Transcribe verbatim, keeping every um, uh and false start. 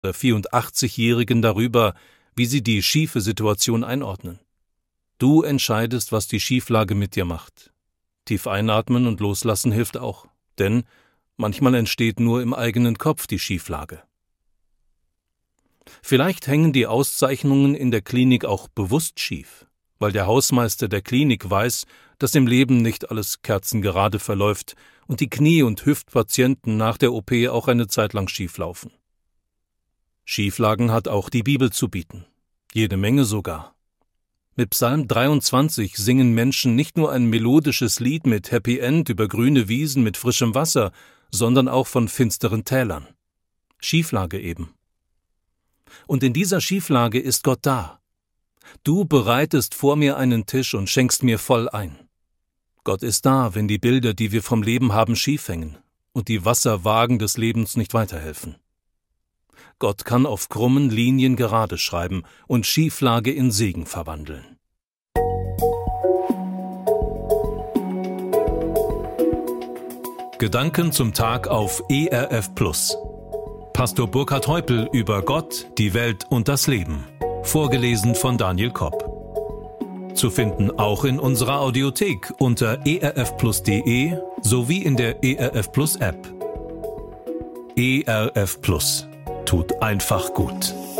der vierundachtzigjährigen darüber, wie sie die schiefe Situation einordnen. Du entscheidest, was die Schieflage mit dir macht. Tief einatmen und loslassen hilft auch, denn manchmal entsteht nur im eigenen Kopf die Schieflage. Vielleicht hängen die Auszeichnungen in der Klinik auch bewusst schief, weil der Hausmeister der Klinik weiß, dass im Leben nicht alles kerzengerade verläuft und die Knie- und Hüftpatienten nach der O P auch eine Zeit lang schief laufen. Schieflagen hat auch die Bibel zu bieten, jede Menge sogar. Mit Psalm dreiundzwanzig singen Menschen nicht nur ein melodisches Lied mit Happy End über grüne Wiesen mit frischem Wasser, sondern auch von finsteren Tälern. Schieflage eben. Und in dieser Schieflage ist Gott da. Du bereitest vor mir einen Tisch und schenkst mir voll ein. Gott ist da, wenn die Bilder, die wir vom Leben haben, schief hängen und die Wasserwagen des Lebens nicht weiterhelfen. Gott kann auf krummen Linien gerade schreiben und Schieflage in Segen verwandeln. Gedanken zum Tag auf E R F Plus. Pastor Burkhard Heupel über Gott, die Welt und das Leben. Vorgelesen von Daniel Kopp. Zu finden auch in unserer Audiothek unter e r f plus punkt d e sowie in der E R F Plus App. E R F Plus tut einfach gut.